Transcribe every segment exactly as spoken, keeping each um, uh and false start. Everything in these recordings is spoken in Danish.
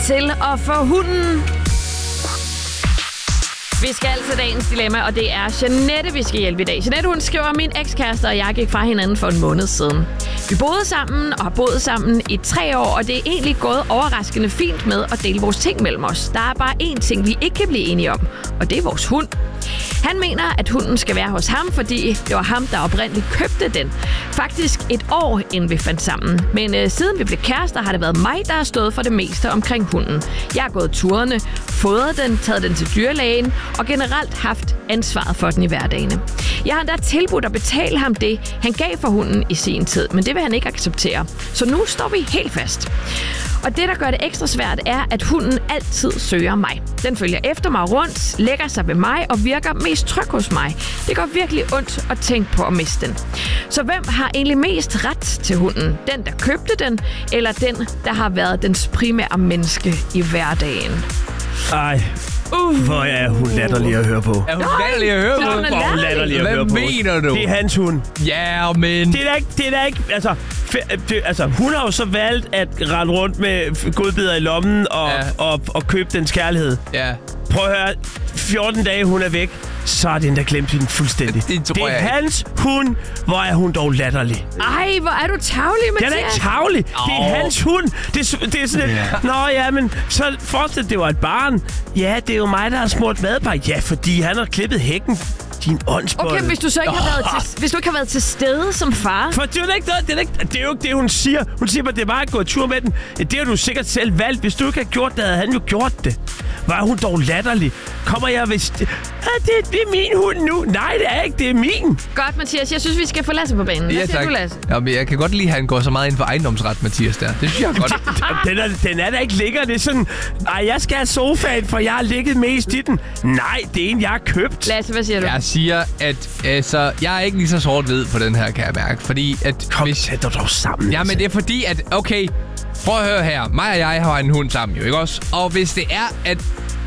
til at få hunden. Vi skal til dagens dilemma, og det er Jeanette, vi skal hjælpe i dag. Jeanette, hun skriver, min ekskæreste og jeg gik fra hinanden for en måned siden. Vi boede sammen og har boet sammen i tre år, og det er egentlig gået overraskende fint med at dele vores ting mellem os. Der er bare én ting, vi ikke kan blive enige om, og det er vores hund. Han mener, at hunden skal være hos ham, fordi det var ham, der oprindeligt købte den. Faktisk et år, inden vi fandt sammen. Men øh, siden vi blev kærester, har det været mig, der har stået for det meste omkring hunden. Jeg har gået turene, fodret den, taget den til dyrlægen og generelt haft ansvaret for den i hverdagene. Jeg har endda tilbudt at betale ham det, han gav for hunden i sin tid, men det vil han ikke acceptere. Så nu står vi helt fast. Og det, der gør det ekstra svært, er, at hunden altid søger mig. Den følger efter mig rundt, lægger sig ved mig og virker mest tryg hos mig. Det går virkelig ondt at tænke på at miste den. Så hvem har egentlig mest ret til hunden? Den, der købte den, eller den, der har været dens primære menneske i hverdagen? Ej, uh. hvor er hun latterlig at høre på. Er hun latterlig at høre på? Hun er latterlig at høre på. Hvad mener du? Det er hans hund. Ja, men... Det er da ikke... Det er da ikke altså, det, altså, hun har jo så valgt at rende rundt med godbidder i lommen og, ja. og, og, og købe dens kærlighed. Ja. Prøv at høre. fjorten dage, hun er væk. Så er den der glemt hende fuldstændig. Det, det er hans hund. Hvor er hun dog latterlig. Ej, hvor er du tavlig, Mathias. Den er ikke tavlig. Oh. Det er hans hund. Det er, det er sådan et... Ja. Nå ja, men så forestil det var et barn. Ja, det er jo mig, der har smurt madpakke. Ja, fordi han har klippet hækken. Din åndsbold. Okay, hvis du så ikke oh. har været til, hvis du ikke har været til stede som far. For det er, ikke noget, det, er ikke, det er jo ikke det, hun siger. Hun siger bare, det er bare at gå tur med den. Det har du sikkert selv valgt. Hvis du ikke har gjort det, havde han jo gjort det. Var hun dog latterlig? Kommer jeg hvis... Ja, det, det er min hund nu. Nej, det er ikke. Det er min. Godt, Mathias. Jeg synes, vi skal få Lasse på banen. Ja, tak. Du, Lasse? Ja, men jeg kan godt lide, at han går så meget ind for ejendomsret, Mathias, der. Det synes jeg godt. den, er, den er da ikke lækker. Det er sådan... Ej, jeg skal have sofaen, for jeg har ligget mest i den. Nej, det er en, jeg har købt. Lasse, hvad siger du? Jeg siger, at altså, jeg er ikke lige så sort-hvid på den her, kan jeg mærke. Fordi at... Kom, hvis... sæt dig dog sammen. Ja, men det er fordi, at... Okay, prøv at høre her. Mig og jeg har en hund sammen, jo, ikke også? Og hvis det er, at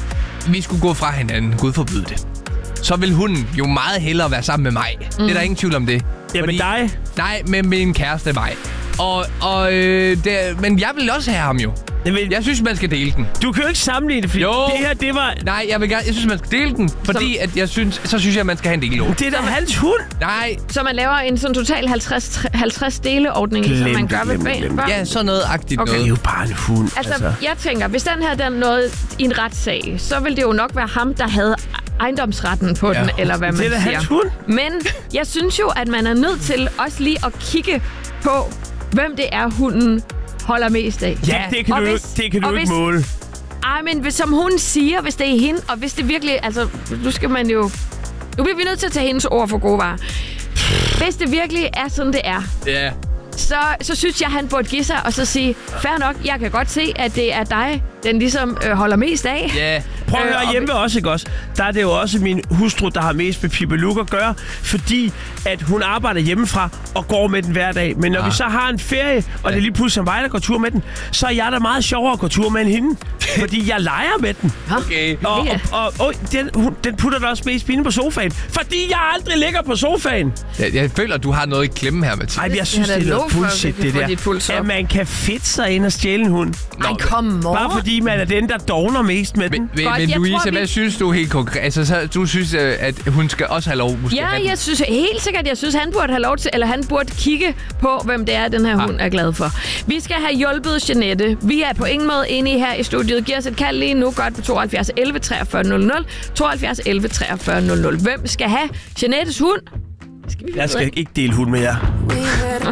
vi skulle gå fra hinanden, Gud forbyde det, så vil hunden jo meget hellere være sammen med mig. Mm. Det er der ingen tvivl om det. Ja, med dig? Nej, med min kæreste mig. Og, og øh, det, men jeg vil også have ham jo. Vil... Jeg synes, man skal dele den. Du kan jo ikke sammenligne det, fordi jo. det her, det var... Nej, jeg vil gerne... Jeg synes, man skal dele den, fordi så... at jeg synes, så synes jeg, man skal have en del. Det er da hans hund. Nej. Så man laver en sådan total halvtreds, halvtreds deleordning, som man gør ved børn? Ja, sådan noget agtigt okay. noget. Det er jo bare en hund. Altså, altså, jeg tænker, hvis den her den nåede i en retssag, så ville det jo nok være ham, der havde ejendomsretten på ja. den, eller hvad man siger. Det er da hans hund. Men jeg synes jo, at man er nødt til også lige at kigge på, hvem det er, hunden holder mest af. Ja, det kan og du, hvis, det kan du ikke hvis, måle. Ej, men hvis, som hun siger, hvis det er hende, og hvis det virkelig... Altså, nu skal man jo... Nu bliver vi nødt til at tage hendes ord for gode varer. Hvis det virkelig er sådan, det er... Ja. Yeah. Så, så synes jeg, han burde give sig og så sige, fair nok, jeg kan godt se, at det er dig, den ligesom øh, holder mest af. Ja. Yeah. Prøv at høre øh, hjemme også, ikke også? Der er det jo også min hustru, der har mest med Pippi Luke at gøre, fordi at hun arbejder hjemmefra og går med den hver dag. Men når ja. vi så har en ferie, og ja. det er lige pludselig mig, der går tur med den, så er jeg da meget sjovere at gå tur med end hende. Fordi jeg leger med den. Okay. Og, og, og, og den, hun, den putter da også mest inde på sofaen. Fordi jeg aldrig ligger på sofaen. Jeg, jeg føler, at du har noget i klemme her, Mathias. Nej, jeg synes, det er noget bullshit, det der. At man kan fedte sig ind og stjæle en hund. Ej, kom over. Bare fordi man er den, der dogner mest med den. Men, men Louise, tror, hvad vi... synes du helt konkret? Altså, så, du synes, at hun skal også have lov? Måske ja, have jeg synes helt sikkert, jeg synes, han burde have lov til, eller han burde kigge på, hvem det er, den her ah. hund er glad for. Vi skal have hjulpet Jeanette. Vi er på ingen måde enige her i studiet. Giv os et kald lige nu, godt på tooghalvfjerds elleve treogfyrre nul nul. tooghalvfjerds elleve treogfyrre nul nul. Hvem skal have Jeanettes hund? Skal vi jeg skal ikke dele hund med jer.